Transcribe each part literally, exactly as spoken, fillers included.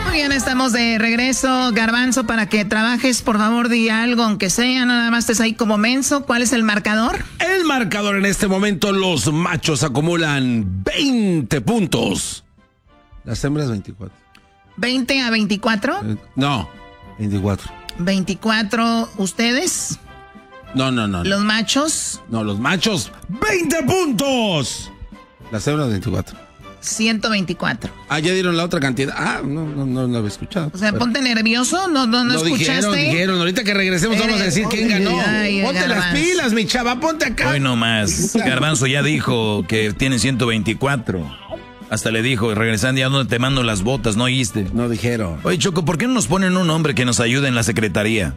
Muy bien, estamos de regreso. Garbanzo, para que trabajes, por favor, di algo, aunque sea, nada más estés ahí como menso. ¿Cuál es el marcador? El marcador en este momento, los machos acumulan veinte puntos. Las hembras veinticuatro. ¿veinte a veinticuatro? Eh, no, veinticuatro. ¿veinticuatro ustedes? No, no, no. ¿Los machos? No, los machos, veinte puntos. Las hembras veinticuatro. ciento veinticuatro. Ah, ya dieron la otra cantidad. Ah, no, no, no lo había escuchado. O sea, pero... ponte nervioso, no, no, no, no escuchaste. Dijeron, dijeron, ahorita que regresemos eh, vamos a decir quién ganó. Ay, ponte Garbanzo. las pilas, mi chava, ponte acá. Hoy nomás. Garbanzo ya dijo que tiene ciento veinticuatro. Hasta le dijo, regresando, ya donde te mando las botas, ¿no oíste? No dijeron. Oye, Choco, ¿por qué no nos ponen un hombre que nos ayude en la secretaría?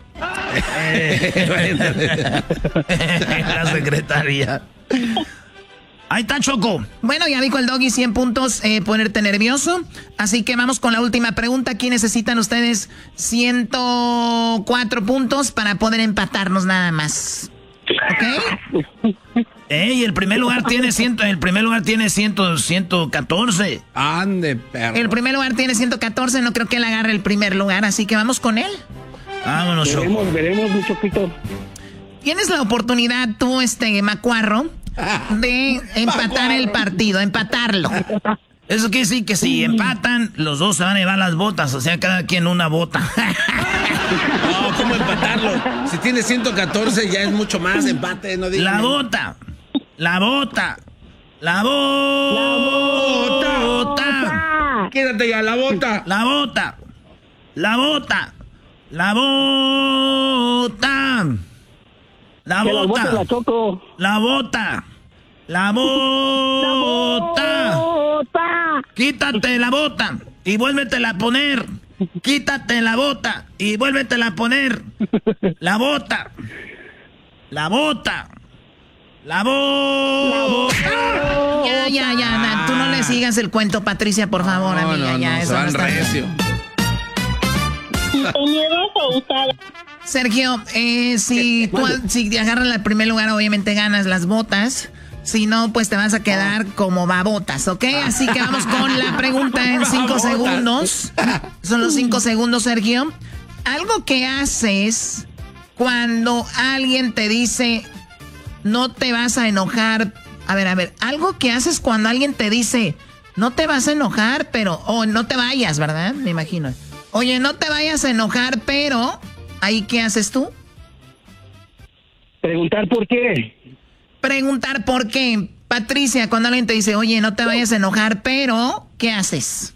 La secretaría. Ahí está, Choco. Bueno, ya dijo el Doggy, cien puntos, eh, ponerte nervioso. Así que vamos con la última pregunta. Aquí necesitan ustedes ciento cuatro puntos para poder empatarnos nada más. ¿Ok? Ey, el primer lugar tiene ciento, el primer lugar tiene ciento, ciento catorce. Ande, perro. El primer lugar tiene ciento catorce, no creo que él agarre el primer lugar, así que vamos con él. Vámonos, Choco. Veremos, veremos, mi Choquito. Tienes la oportunidad tú, este, Macuarro, de empatar el partido, empatarlo. Eso quiere decir que si empatan, los dos se van a llevar las botas, o sea, cada quien una bota. No, ¿cómo empatarlo? Si tiene ciento catorce ya es mucho más empate, no digas. La bota, la bota, la bota, La bota. Quédate ya, la bota. la bota, la bota, la bota, la Que la bote la bota, Choco. la bota, la bota. ¡Bota! Quítate la bota y vuélvetela a poner. Quítate la bota y vuélvetela a poner. La bota. La bota. La bota. Ya, ya, ya, na, tú no le sigas el cuento, Patricia, por favor, No, amiga, no, ya, no, eso se no van está bien. recio. Sergio, eh, si tú si agarras el primer lugar, obviamente ganas las botas. Si no, pues te vas a quedar como babotas, ¿ok? Así que vamos con la pregunta en cinco segundos. Son los cinco segundos, Sergio. Algo que haces cuando alguien te dice, no te vas a enojar. A ver, a ver, algo que haces cuando alguien te dice, no te vas a enojar, pero, o oh, no te vayas, ¿verdad? Me imagino. Oye, no te vayas a enojar, pero, ¿ahí qué haces tú? Preguntar por qué. Preguntar por qué. Patricia, cuando alguien te dice, oye, no te vayas a enojar, pero, ¿qué haces?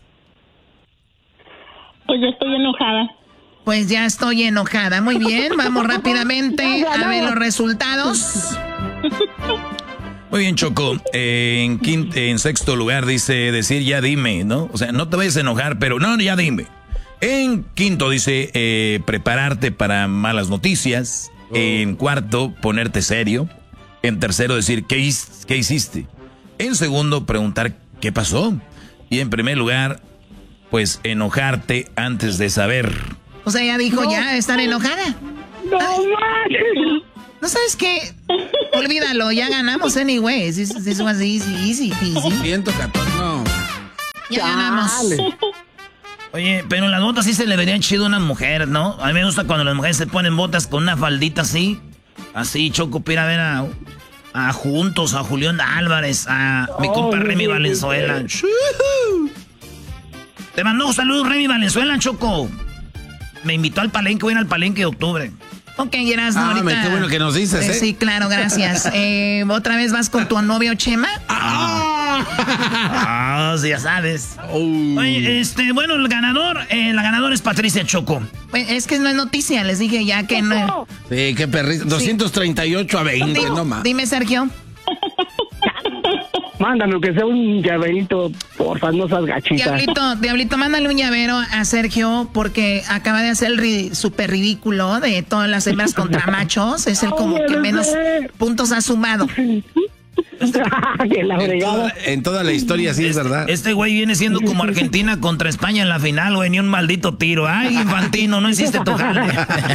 Pues yo estoy enojada. Pues ya estoy enojada. Muy bien, vamos rápidamente a ver los resultados. Muy bien, Choco. Eh, en, quinto, en sexto lugar dice decir ya dime, ¿no? O sea, no te vayas a enojar, pero no, ya dime. En quinto dice eh, prepararte para malas noticias. Oh. En cuarto, ponerte serio. En tercero, decir ¿qué, his, ¿qué hiciste? En segundo, preguntar ¿qué pasó? Y en primer lugar, pues enojarte antes de saber. O sea, ya dijo no. ya estar enojada. No, manches. ¿No sabes qué? Olvídalo, ya ganamos anyways. This was easy, easy, easy. ciento catorce, no. Ya ganamos. Oye, pero las botas sí se le verían chido a una mujer, ¿no? A mí me gusta cuando las mujeres se ponen botas con una faldita así. Así, Choco, para ver a, a Juntos, a Julián Álvarez, a mi compa oh, Remy no, Valenzuela. No, no. Te mandó saludos Remy Valenzuela, Choco. Me invitó al palenque, voy a ir al palenque de octubre. Ok, Erasmo, ah, ahorita. Qué bueno que nos dices, ¿eh? Sí, claro, gracias. Eh, ¿Otra vez vas con tu novio Chema? Ah, ah sí, ya sabes. Uh. Oye, este, bueno, el ganador, eh, la ganadora es Patricia, Choco. Pues es que no es noticia, les dije ya que no. Sí, qué perrito. doscientos treinta y ocho a veinte, dime, no más. Dime, Sergio. Mándame, aunque sea un llaverito, porfa, no seas gachita. Diablito, Diablito, mándale un llavero a Sergio porque acaba de hacer el ri- súper ridículo de todas las hembras contra machos. Es el como que menos puntos ha sumado. Que la en, toda, en toda la historia, sí, este, es verdad. Este güey viene siendo como Argentina contra España en la final, güey, ni un maldito tiro. Ay, Infantino, no hiciste tu jale.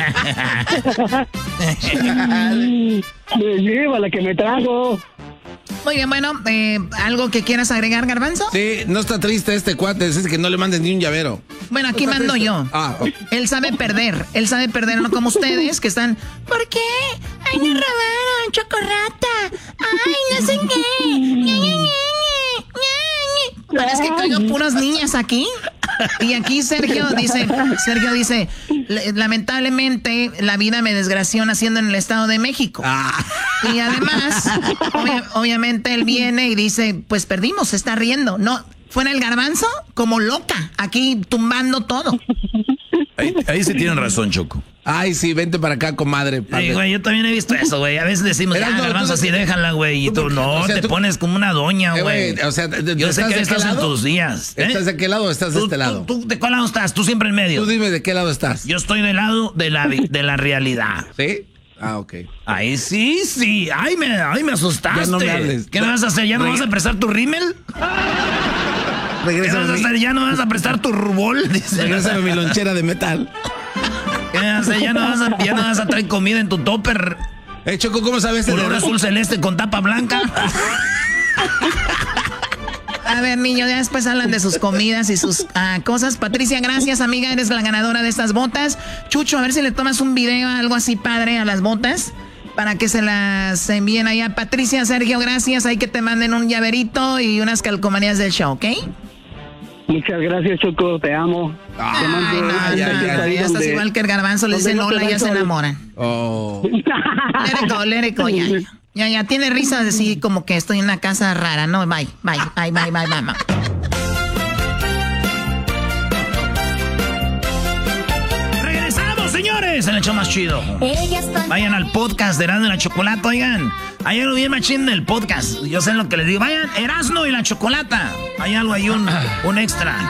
Me lleva la que me trajo. Muy bien, bueno, eh, ¿algo que quieras agregar, Garbanzo? Sí, no está triste este cuate, es que no le mandes ni un llavero. Bueno, aquí Está mando triste. yo. Ah, ok. Él sabe perder. Él sabe perder, no como ustedes que están. ¿Por qué? Ay, nos robaron, chocorrata. Ay, no sé qué. Ñe, Ñe, Ñe, Ñe, Ñe. Parece que caigo puras niñas aquí. Y aquí Sergio dice, Sergio dice, lamentablemente la vida me desgració naciendo en el Estado de México. Ah. Y además, obvia, obviamente él viene y dice, pues perdimos, se está riendo. No, fue en el Garbanzo como loca, aquí tumbando todo. Ahí, ahí sí tienen razón, Choco. Ay, sí, vente para acá, comadre. Sí, güey, yo también he visto eso, güey. A veces decimos, Eras, ya, no, Garbanzo, tú- sí, déjala, güey. Y tú tú, por qué, no, o sea, te tú- pones como una doña, Eh, güey. güey, o sea, ¿de- yo sé estás que de qué estás en lado? tus días. ¿eh? ¿Estás de qué lado o estás de ¿Tú, este lado? Tú, tú, ¿de cuál lado estás? Tú siempre en medio. Tú dime de qué lado estás. Yo estoy del lado de la, de la realidad. ¿Sí? Ah, ok. Ahí sí, sí. Ay, me, ay, me asustaste. Ya no me hables. ¿Qué me vas a hacer? ¿Ya no Reg- vas a prestar tu rímel? ¿Qué Regrésame, vas a mi- hacer? ¿Ya no vas a prestar tu rubol? Dice. regrésame mi lonchera de metal. ¿Qué vas a hacer? ¿Ya no vas a, ya no vas a traer comida en tu topper? Eh, Choco, ¿cómo sabes? el Color de- azul celeste con tapa blanca. A ver, niño, ya después hablan de sus comidas y sus ah, cosas. Patricia, gracias, amiga, eres la ganadora de estas botas. Chucho, a ver si le tomas un video, algo así padre a las botas, para que se las envíen allá. Patricia, Sergio, gracias. Hay que te manden un llaverito y unas calcomanías del show, ¿ok? Muchas gracias, Choco, te amo. Ah, Te mando Ay, no, un ya, no, ya, no, ahí ya estás donde- igual que el Garbanzo, le donde dicen no te hola y ya dan se sol. enamoran. Oh. Let it go, let it go, ya, ya. Ya, ya, tiene risa así como que estoy en una casa rara, ¿no? Bye, bye, bye, bye, bye, bye, bye. ¡Regresamos, señores! En el show más chido. Vayan al podcast de Erasmo y la Chocolata, oigan. Hay algo bien machín del podcast. Yo sé lo que les digo. Vayan, Erasmo y la Chocolata. Hay algo ahí, un, un extra.